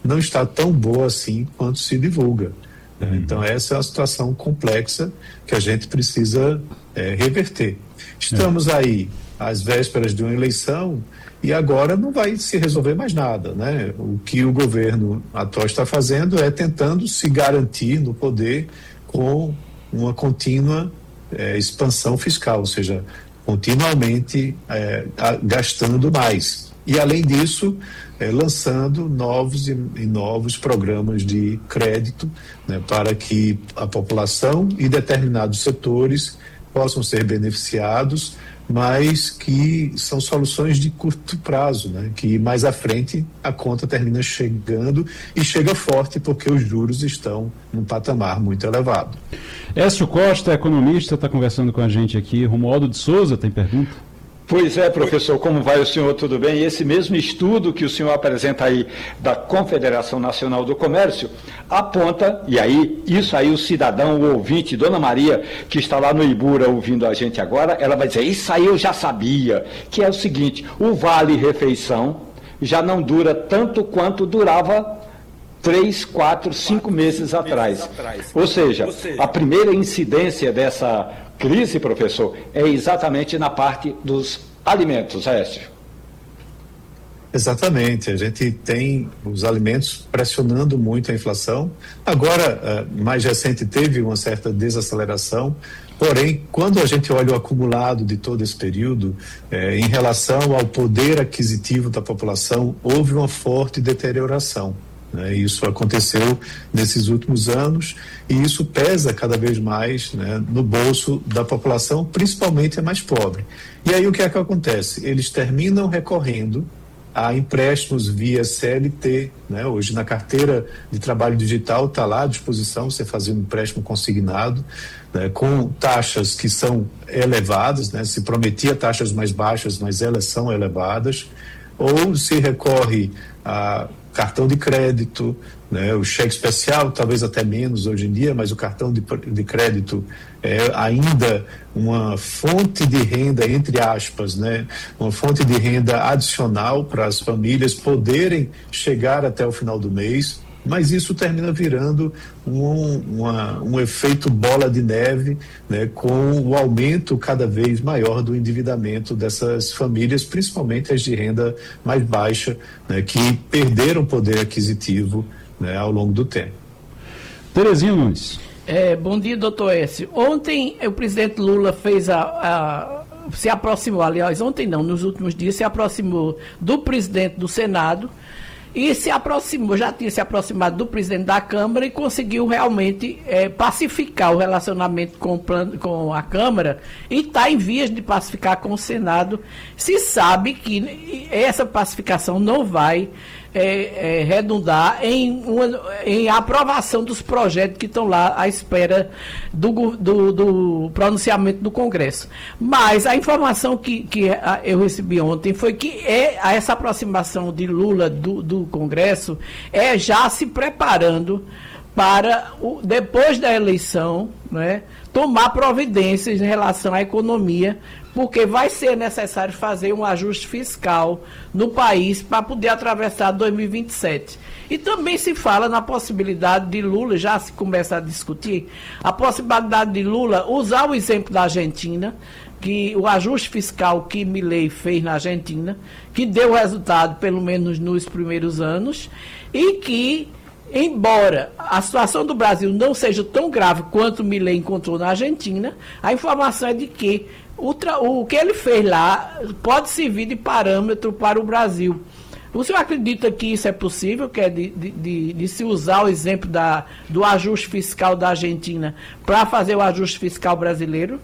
não está tão boa assim quanto se divulga. Então, essa é uma situação complexa que a gente precisa reverter. Estamos aí às vésperas de uma eleição e agora não vai se resolver mais nada, né? O que o governo atual está fazendo é tentando se garantir no poder com uma contínua expansão fiscal, ou seja, continuamente gastando mais. E, além disso, lançando novos e novos programas de crédito, né, para que a população e determinados setores possam ser beneficiados, mas que são soluções de curto prazo, né, que mais à frente a conta termina chegando e chega forte porque os juros estão num patamar muito elevado. Écio Costa, economista, está conversando com a gente aqui. Romualdo de Souza tem pergunta? Pois é, professor, como vai o senhor? Tudo bem? Esse mesmo estudo que o senhor apresenta aí da Confederação Nacional do Comércio aponta, e aí, isso aí o cidadão, o ouvinte, Dona Maria, que está lá no Ibura ouvindo a gente agora, ela vai dizer, isso aí eu já sabia, que é o seguinte, o vale-refeição já não dura tanto quanto durava 3, 4, 5 meses atrás. Ou seja, a primeira incidência dessa crise, professor, é exatamente na parte dos alimentos, Écio. Exatamente, a gente tem os alimentos pressionando muito a inflação. Agora, mais recente, teve uma certa desaceleração, porém, quando a gente olha o acumulado de todo esse período, em relação ao poder aquisitivo da população, houve uma forte deterioração. Isso aconteceu nesses últimos anos e isso pesa cada vez mais, né, no bolso da população, principalmente a mais pobre. E aí o que é que acontece? Eles terminam recorrendo a empréstimos via CLT, né? Hoje na carteira de trabalho digital está lá à disposição você fazer um empréstimo consignado, né, com taxas que são elevadas, né? Se prometia taxas mais baixas, mas elas são elevadas, ou se recorre a cartão de crédito, né, o cheque especial, talvez até menos hoje em dia, mas o cartão de crédito é ainda uma fonte de renda, entre aspas, né, uma fonte de renda adicional para as famílias poderem chegar até o final do mês, mas isso termina virando um efeito bola de neve, né, com o aumento cada vez maior do endividamento dessas famílias, principalmente as de renda mais baixa, né, que perderam poder aquisitivo, né, ao longo do tempo. Terezinha Nunes. Bom dia, doutor Écio. Ontem o presidente Lula fez se aproximou, aliás, ontem não, nos últimos dias, se aproximou do presidente do Senado e se aproximou, já tinha se aproximado do presidente da Câmara e conseguiu realmente pacificar o relacionamento com a Câmara e está em vias de pacificar com o Senado. Se sabe que essa pacificação não vai redundar em aprovação dos projetos que estão lá à espera do pronunciamento do Congresso. Mas a informação que eu recebi ontem foi que essa aproximação de Lula do Congresso já se preparando para, depois da eleição, né, tomar providências em relação à economia, porque vai ser necessário fazer um ajuste fiscal no país para poder atravessar 2027. E também se fala na possibilidade de Lula, já se começa a discutir, a possibilidade de Lula usar o exemplo da Argentina, que o ajuste fiscal que Milei fez na Argentina, que deu resultado, pelo menos nos primeiros anos, e que, embora a situação do Brasil não seja tão grave quanto Milei encontrou na Argentina, a informação é de que o que ele fez lá pode servir de parâmetro para o Brasil. O senhor acredita que isso é possível, que é de se usar o exemplo do ajuste fiscal da Argentina para fazer o ajuste fiscal brasileiro?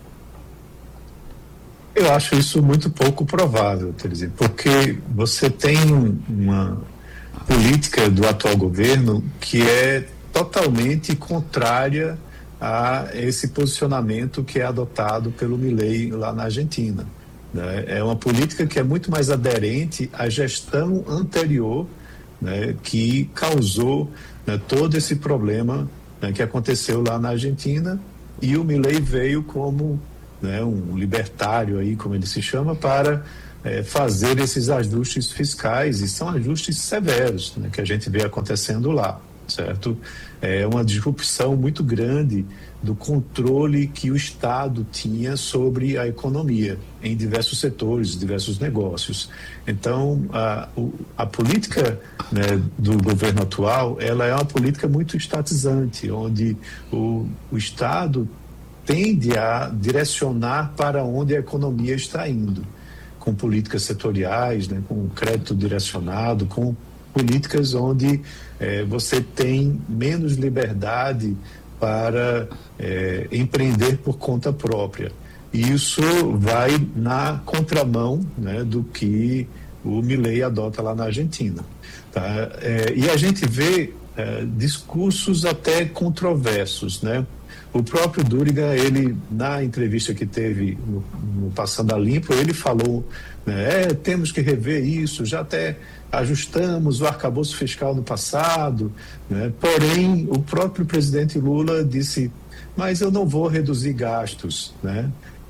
Eu acho isso muito pouco provável, Terezinha, porque você tem uma política do atual governo que é totalmente contrária a esse posicionamento que é adotado pelo Milei lá na Argentina, né? É uma política que é muito mais aderente à gestão anterior, né, que causou, né, todo esse problema, né, que aconteceu lá na Argentina, e o Milei veio como, né, um libertário aí, como ele se chama, para fazer esses ajustes fiscais, e são ajustes severos, né, que a gente vê acontecendo lá, certo? É uma disrupção muito grande do controle que o Estado tinha sobre a economia em diversos setores, diversos negócios. Então, a política, né, do governo atual, ela é uma política muito estatizante, onde o Estado tende a direcionar para onde a economia está indo, com políticas setoriais, né, com crédito direcionado, com políticas onde você tem menos liberdade para empreender por conta própria. E isso vai na contramão, né, do que o Milei adota lá na Argentina. Tá? E a gente vê discursos até controversos, né? O próprio Duriga, ele, na entrevista que teve no Passando a Limpo, ele falou, né, temos que rever isso, já até ajustamos o arcabouço fiscal no passado, né? Porém, o próprio presidente Lula disse, mas eu não vou reduzir gastos, né?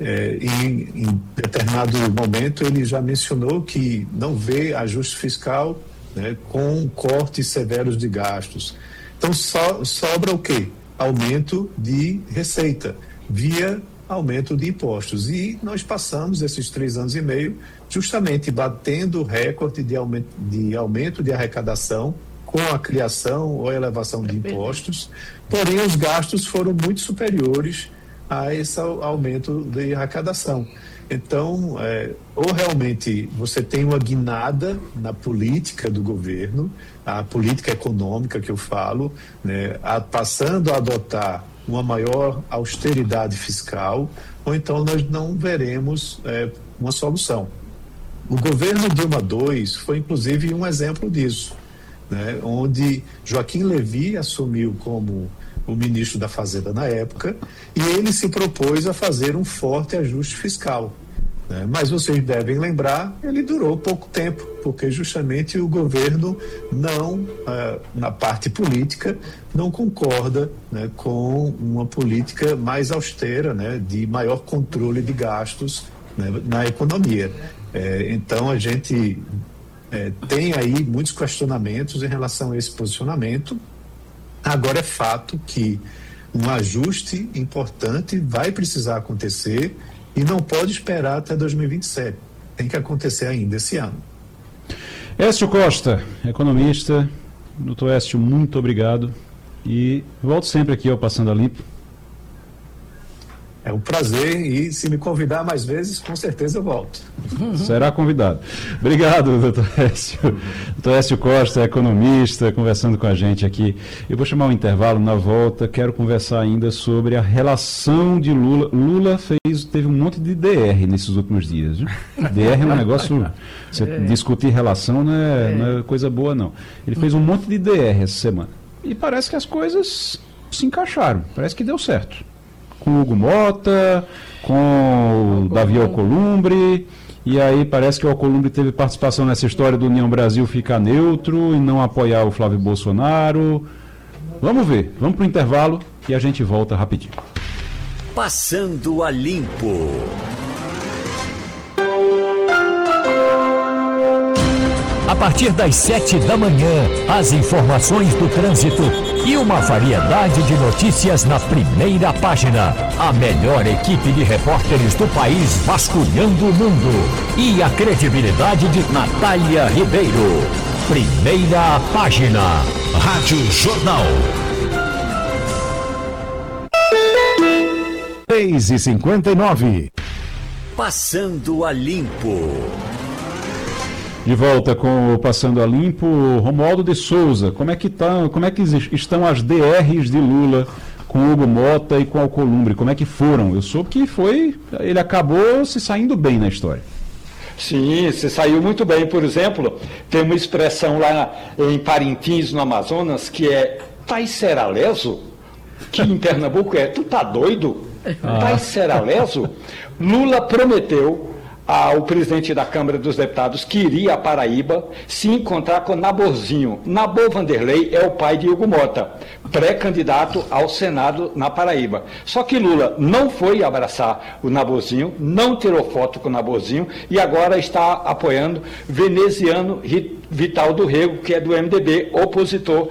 Em determinado momento, ele já mencionou que não vê ajuste fiscal, né, com cortes severos de gastos. Então, sobra o quê? Aumento de receita, via aumento de impostos. E nós passamos esses 3 anos e meio justamente batendo o recorde de aumento de arrecadação com a criação ou elevação de impostos, porém os gastos foram muito superiores a esse aumento de arrecadação. Então, ou realmente você tem uma guinada na política do governo, a política econômica que eu falo, né, passando a adotar uma maior austeridade fiscal, ou então nós não veremos uma solução. O governo Dilma II foi inclusive um exemplo disso, né, onde Joaquim Levy assumiu como o ministro da Fazenda na época, e ele se propôs a fazer um forte ajuste fiscal. Né? Mas vocês devem lembrar, ele durou pouco tempo, porque justamente o governo não, na parte política, não concorda, né, com uma política mais austera, né, de maior controle de gastos, né, na economia. Então a gente tem aí muitos questionamentos em relação a esse posicionamento. Agora é fato que um ajuste importante vai precisar acontecer e não pode esperar até 2027. Tem que acontecer ainda esse ano. Écio Costa, economista. Doutor Écio, muito obrigado. E volto sempre aqui ao Passando a Limpo. É um prazer, e se me convidar mais vezes, com certeza eu volto. Será convidado. Obrigado, doutor Écio. Doutor Écio Costa, economista, conversando com a gente aqui. Eu vou chamar um intervalo, na volta quero conversar ainda sobre a relação de Lula. Lula teve um monte de DR nesses últimos dias. Viu? DR é um negócio, você discutir relação não é coisa boa, não. Ele fez um monte de DR essa semana. E parece que as coisas se encaixaram, parece que deu certo. Com o Hugo Mota, com o Davi Alcolumbre, e aí parece que o Alcolumbre teve participação nessa história do União Brasil ficar neutro e não apoiar o Flávio Bolsonaro. Vamos ver, vamos para o intervalo e a gente volta rapidinho. Passando a Limpo. A partir das 7 da manhã, as informações do trânsito e uma variedade de notícias na primeira página. A melhor equipe de repórteres do país vasculhando o mundo. E a credibilidade de Natália Ribeiro. Primeira página. Rádio Jornal. 6h59. Passando a Limpo. De volta com o Passando a Limpo, Romualdo de Souza, como é que estão as DRs de Lula com Hugo Mota e com Alcolumbre? Como é que foram? Eu soube que ele acabou se saindo bem na história. Sim, se saiu muito bem. Por exemplo, tem uma expressão lá em Parintins, no Amazonas, que é "tais será leso", que em Pernambuco é "tu tá doido?" "Tais será leso". Lula prometeu o presidente da Câmara dos Deputados que iria à Paraíba se encontrar com Naborzinho. Nabor Vanderlei é o pai de Hugo Mota, pré-candidato ao Senado na Paraíba. Só que Lula não foi abraçar o Naborzinho, não tirou foto com o Naborzinho e agora está apoiando veneziano Vital do Rego, que é do MDB, opositor